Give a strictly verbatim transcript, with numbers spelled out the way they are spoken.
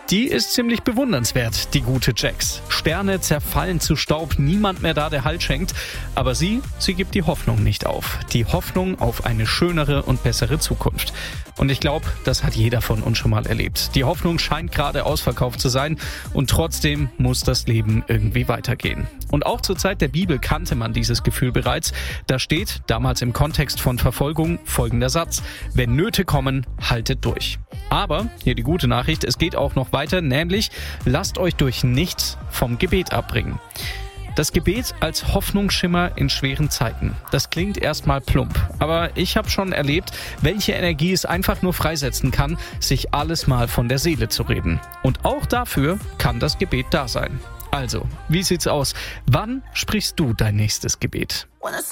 Die ist ziemlich bewundernswert, die gute Jax. Sterne zerfallen zu Staub, niemand mehr da, der Halt schenkt. Aber sie, sie gibt die Hoffnung nicht auf. Die Hoffnung auf eine schönere und bessere Zukunft. Und ich glaube, das hat jeder von uns schon mal erlebt. Die Hoffnung scheint gerade ausverkauft zu sein und trotzdem muss das Leben irgendwie weitergehen. Und auch zur Zeit der Bibel kannte man dieses Gefühl bereits. Da steht, damals im Kontext von Verfolgung, folgender Satz: Wenn Nöte kommen, haltet durch. Aber, hier die gute Nachricht, es geht auch noch weiter, nämlich lasst euch durch nichts vom Gebet abbringen. Das Gebet als Hoffnungsschimmer in schweren Zeiten. Das klingt erstmal plump, aber ich habe schon erlebt, welche Energie es einfach nur freisetzen kann, sich alles mal von der Seele zu reden. Und auch dafür kann das Gebet da sein. Also, wie sieht's aus? Wann sprichst du dein nächstes Gebet?